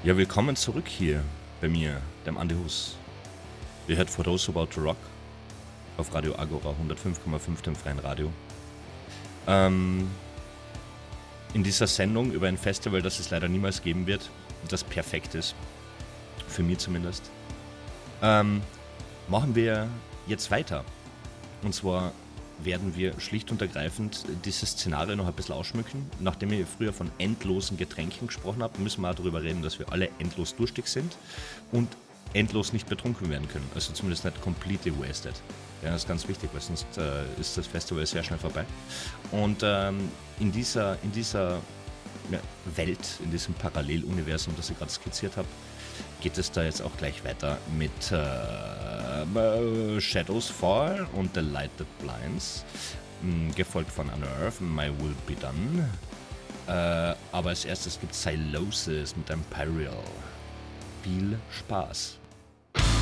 Ja, willkommen zurück hier bei mir, dem Andi Hus. Ihr hört For Those About to Rock auf Radio Agora 105,5, dem freien Radio. In dieser Sendung über ein Festival, das es leider niemals geben wird, das perfekt ist, für mich zumindest, machen wir jetzt weiter. Und zwar werden wir schlicht und ergreifend dieses Szenario noch ein bisschen ausschmücken. Nachdem ich früher von endlosen Getränken gesprochen habe, müssen wir auch darüber reden, dass wir alle endlos durstig sind und endlos nicht betrunken werden können. Also zumindest nicht completely wasted. Ja, das ist ganz wichtig, weil sonst ist das Festival sehr schnell vorbei. Und in dieser Welt, in diesem Paralleluniversum, das ich gerade skizziert habe, geht es da jetzt auch gleich weiter mit Shadows Fall und The Light That Blinds, gefolgt von Unearth, My Will Be Done. Aber als erstes gibt es Sylosis mit Imperial. Viel Spaß!